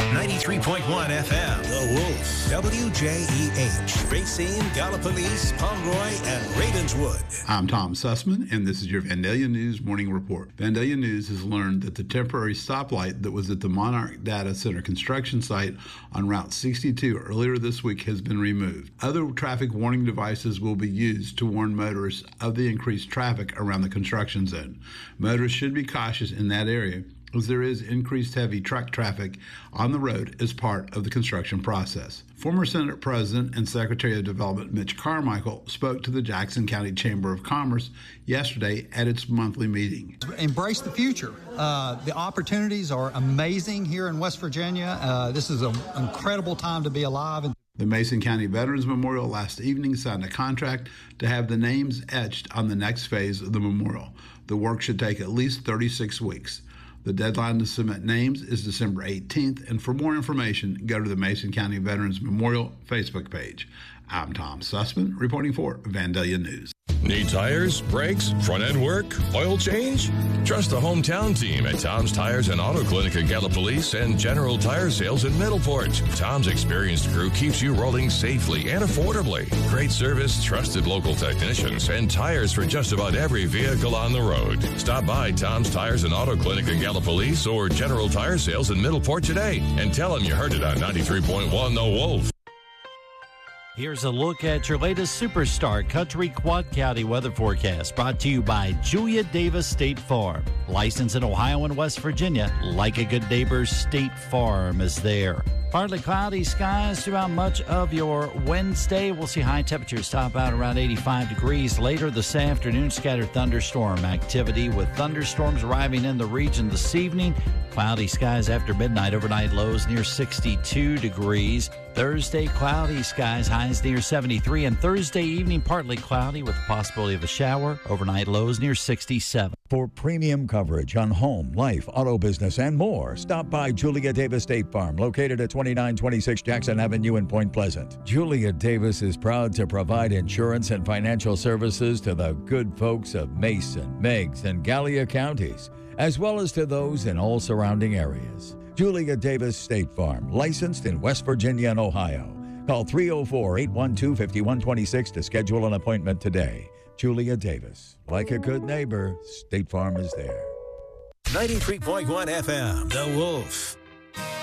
93.1 FM, The Wolf, WJEH, Racine, Gallipolis, Pomeroy, and Ravenswood. I'm Tom Sussman, and this is your Vandalia News Morning Report. Vandalia News has learned that the temporary stoplight that was at the Monarch Data Center construction site on Route 62 earlier this week has been removed. Other traffic warning devices will be used to warn motorists of the increased traffic around the construction zone. Motorists should be cautious in that area, as there is increased heavy truck traffic on the road as part of the construction process. Former Senate President and Secretary of Development Mitch Carmichael spoke to the Jackson County Chamber of Commerce yesterday at its monthly meeting. Embrace the future. The opportunities are amazing here in West Virginia. This is an incredible time to be alive. The Mason County Veterans Memorial last evening signed a contract to have the names etched on the next phase of the memorial. The work should take at least 36 weeks. The deadline to submit names is December 18th, and for more information, go to the Mason County Veterans Memorial Facebook page. I'm Tom Sussman, reporting for Vandalia News. Need tires, brakes, front-end work, oil change? Trust the hometown team at Tom's Tires and Auto Clinic at Gallipolis and General Tire Sales in Middleport. Tom's experienced crew keeps you rolling safely and affordably. Great service, trusted local technicians, and tires for just about every vehicle on the road. Stop by Tom's Tires and Auto Clinic at Gallipolis or General Tire Sales in Middleport today and tell them you heard it on 93.1 The Wolf. Here's a look at your latest Superstar Country Quad County weather forecast, brought to you by Julia Davis State Farm. Licensed in Ohio and West Virginia, like a good neighbor, State Farm is there. Partly cloudy skies throughout much of your Wednesday. We'll see high temperatures top out around 85 degrees. Later this afternoon, scattered thunderstorm activity with thunderstorms arriving in the region this evening. Cloudy skies after midnight, overnight lows near 62 degrees. Thursday, cloudy skies, highs near 73. And Thursday evening, partly cloudy with the possibility of a shower. Overnight lows near 67. For premium coverage on home, life, auto business, and more, stop by Julia Davis State Farm, located at 2926 Jackson Avenue in Point Pleasant. Julia Davis is proud to provide insurance and financial services to the good folks of Mason, Meigs, and Gallia counties, as well as to those in all surrounding areas. Julia Davis State Farm, licensed in West Virginia and Ohio. Call 304-812-5126 to schedule an appointment today. Julia Davis. Like a good neighbor, State Farm is there. 93.1 FM, The Wolf.